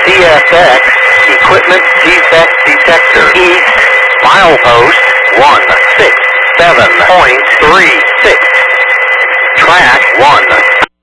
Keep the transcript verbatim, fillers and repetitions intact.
C F X, equipment defect detector. East, milepost one six seven point three six. Track one